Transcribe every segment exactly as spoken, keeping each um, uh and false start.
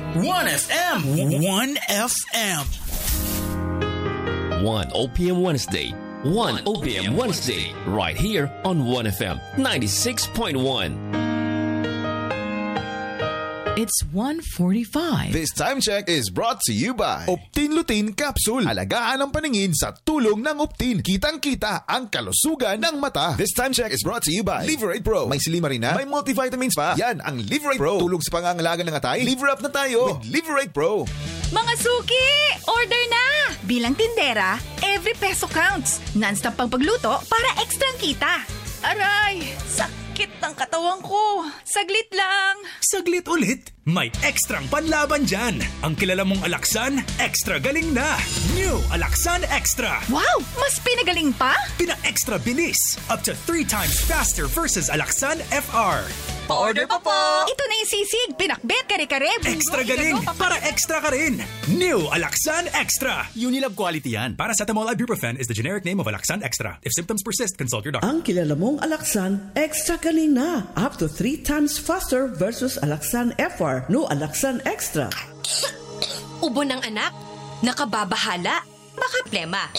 one F M. one F M. one O P M Wednesday. one O P M Wednesday. Right here on one F M ninety-six point one. It's one forty-five. This time check is brought to you by Optin Lutein Capsule. Alagaan ang paningin sa tulong ng Optin. Kitang-kita ang kalusugan ng mata. This time check is brought to you by Liver eight Pro. May silimarin na, may multivitamins pa. Yan ang Liver eight Pro. Tulong sa pangangalaga ng atay. Liver up na tayo with Liver eight Pro. Mga suki! Order na! Bilang tindera, every peso counts. Non-stop pang pagluto para ekstrang kita. Aray! Sakit ng katawan ko. Saglit lang. Saglit ulit? May ekstrang panlaban dyan. Ang kilala mong Alaxan, extra galing na. New Alaxan Extra. Wow! Mas pinagaling pa? Pina-extra bilis. Up to three times faster versus Alaxan F R. Pa-order pa po! Ito na yung sisig. Pinakbet, kare-kare. Extra galing. Para extra ka rin. New Alaxan Extra. Unilab quality yan. Paracetamol ibuprofen is the generic name of Alaxan Extra. If symptoms persist, consult your doctor. Ang kilala mong Alaxan, extra galing na. Up to three times faster versus Alaxan F R. No Alaxan Extra. Ubo ng anak. Nakababahala. Baka plema.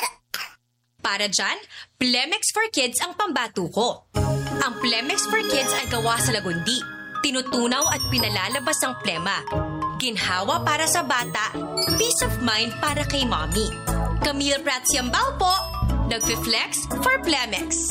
Para dyan, Plemex for Kids ang pambato ko. Ang Plemex for Kids ay gawa sa lagundi. Tinutunaw at pinalalabas ang plema. Ginhawa para sa bata, peace of mind para kay mommy. Camille Pratsiambao po, nagfi-flex for Plemex.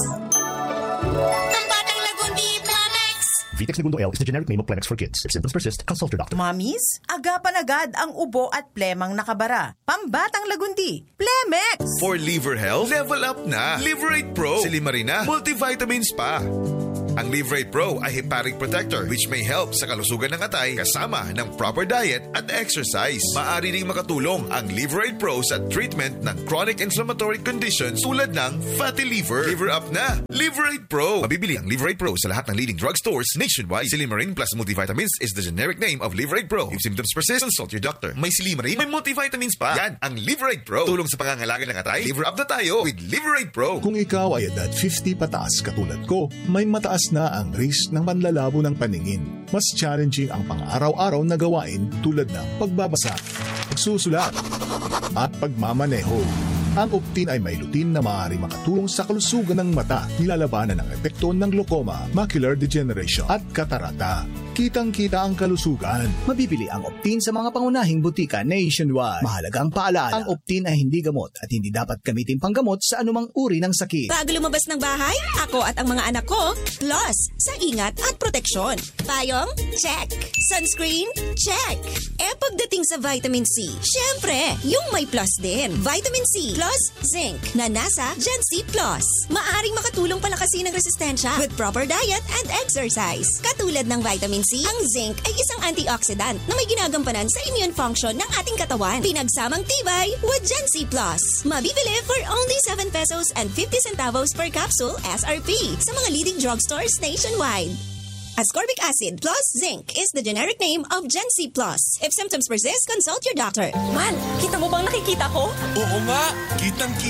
Ang batang lagundi, Plemex! Vitex Segundo L is the generic name of Plemex for kids. If symptoms persist, consult your doctor. Mommies, agapan agad ang ubo at plemang nakabara. Pambatang lagundi, Plemex! For liver health, level up na. Liver eight Pro. Silimarin na, multivitamins pa. Ang Liver eight Pro ay hepatic protector which may help sa kalusugan ng atay kasama ng proper diet at exercise. Maaari ring makatulong ang Liver eight Pro sa treatment ng chronic inflammatory conditions tulad ng fatty liver. Liver up na, Liver eight Pro. Mabibili ang Liver eight Pro sa lahat ng leading drugstores nationwide. Silimarin plus multivitamins is the generic name of Liver eight Pro. If symptoms persist, consult your doctor. May silimarin, may multivitamins pa. Yan ang Liver eight Pro. Tulong sa pangangalaga ng atay. Liver up na tayo with Liver eight Pro. Kung ikaw ay edad fifty pataas katulad ko, may mataas na ang risk ng panlalabo ng paningin. Mas challenging ang pang-araw-araw na gawain tulad ng pagbabasa, pagsusulat, at pagmamaneho. Ang Optin ay may lutein na maaari makatulong sa kalusugan ng mata, nilalabanan ng epekto ng glaucoma, macular degeneration at katarata. Kitang-kita ang kalusugan. Mabibili ang Optin sa mga pangunahing butika nationwide. Mahalagang paalala, ang Optin ay hindi gamot at hindi dapat gamitin panggamot sa anumang uri ng sakit. Bago lumabas ng bahay, ako at ang mga anak ko, plus sa ingat at proteksyon. Payong? Check. Sunscreen? Check. Eh pagdating sa vitamin C, syempre, yung may plus din. Vitamin C plus zinc na nasa Gen C Plus. Maaring makatulong palakasin ang resistensya with proper diet and exercise. Katulad ng vitamin C, ang zinc ay isang antioxidant na may ginagampanan sa immune function ng ating katawan. Pinagsamang tibay with Gen C Plus. Mabibili for only seven pesos and fifty centavos per capsule S R P sa mga leading drugstores nationwide. Ascorbic acid plus zinc is the generic name of Gen C Plus. If symptoms persist, consult your doctor. Man, kita mo bang nakikita ko? Oo nga, kitang-kita.